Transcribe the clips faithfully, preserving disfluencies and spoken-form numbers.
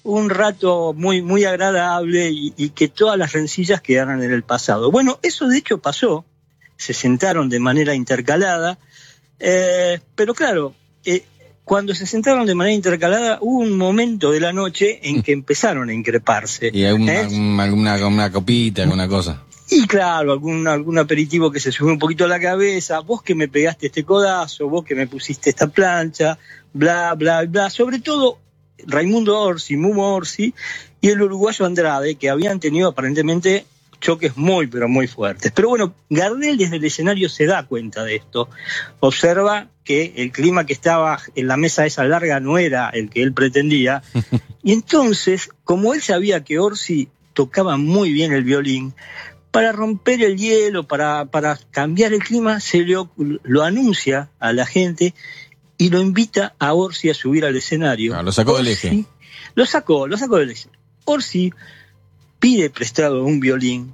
un rato muy, muy agradable y, y que todas las rencillas quedaran en el pasado. Bueno, eso de hecho pasó, se sentaron de manera intercalada, eh, pero claro, eh, cuando se sentaron de manera intercalada hubo un momento de la noche en que empezaron a increparse. Y algún, ¿eh? algún, alguna, alguna copita, alguna cosa. Y claro, algún, algún aperitivo que se subió un poquito a la cabeza, vos que me pegaste este codazo, vos que me pusiste esta plancha, bla, bla, bla. Sobre todo Raimundo Orsi, Mumo Orsi y el uruguayo Andrade, que habían tenido aparentemente choques muy, pero muy fuertes. Pero bueno, Gardel desde el escenario se da cuenta de esto. Observa que el clima que estaba en la mesa esa larga no era el que él pretendía. Y entonces, como él sabía que Orsi tocaba muy bien el violín, para romper el hielo, para, para cambiar el clima, se lo, lo anuncia a la gente y lo invita a Orsi a subir al escenario. Ah, lo sacó Orsi, del eje. Lo sacó, lo sacó del eje. Orsi pide prestado un violín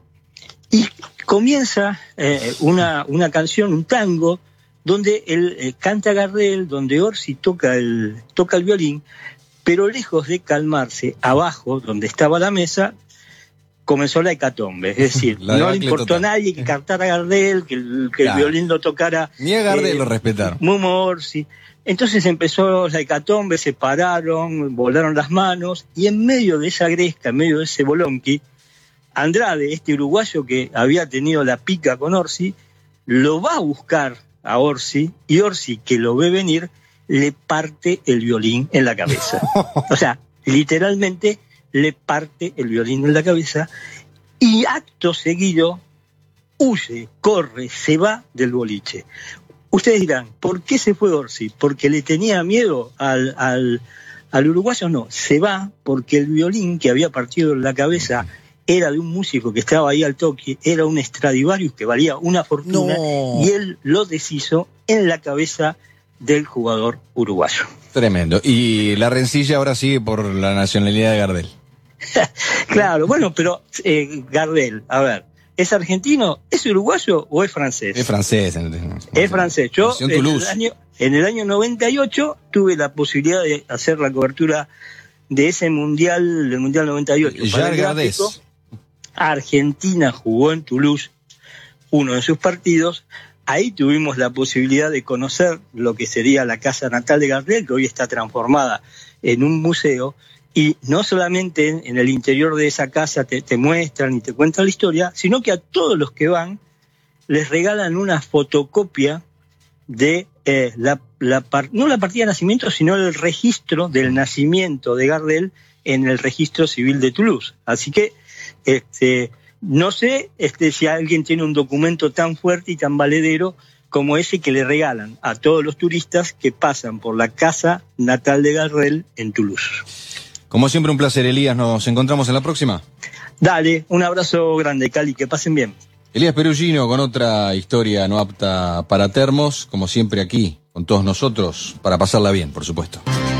y comienza eh, una, una canción, un tango, donde él eh, canta Gardel, donde Orsi toca el, toca el violín, pero lejos de calmarse, abajo, donde estaba la mesa, comenzó la hecatombe. Es decir, La no le importó total. a nadie que cantara Gardel, que el, que Claro. el violín lo tocara Ni a Gardel eh, lo respetaron. Mumo Orsi. Entonces empezó la hecatombe, se pararon, volaron las manos, y en medio de esa gresca, en medio de ese bolonqui, Andrade, este uruguayo que había tenido la pica con Orsi, lo va a buscar a Orsi, y Orsi, que lo ve venir, le parte el violín en la cabeza. O sea, literalmente le parte el violín en la cabeza, y acto seguido huye, corre, se va del boliche. Ustedes dirán, ¿por qué se fue Orsi? ¿Porque le tenía miedo al, al, al uruguayo? No, se va porque el violín que había partido en la cabeza era de un músico que estaba ahí al toque, era un Stradivarius que valía una fortuna, No. y él lo deshizo en la cabeza del jugador uruguayo. Tremendo. Y la rencilla ahora sigue por la nacionalidad de Gardel. Claro, bueno, pero eh, Gardel, a ver, ¿es argentino, es uruguayo o es francés? Es francés. Es francés. Yo Nació en en el, Toulouse. año, en el año noventa y ocho tuve la posibilidad de hacer la cobertura de ese mundial, del mundial noventa y ocho. Para Jar el Gardés. gráfico, Argentina jugó en Toulouse uno de sus partidos. Ahí tuvimos la posibilidad de conocer lo que sería la casa natal de Gardel, que hoy está transformada en un museo. Y no solamente en, en el interior de esa casa te, te muestran y te cuentan la historia, sino que a todos los que van les regalan una fotocopia de eh, la, la par, no la partida de nacimiento, sino el registro del nacimiento de Gardel en el registro civil de Toulouse. Así que este, no sé este, si alguien tiene un documento tan fuerte y tan valedero como ese que le regalan a todos los turistas que pasan por la casa natal de Gardel en Toulouse. Como siempre, un placer, Elías. Nos encontramos en la próxima. Dale, un abrazo grande, Cali, que pasen bien. Elías Perugino con otra historia no apta para termos, como siempre aquí, con todos nosotros, para pasarla bien, por supuesto.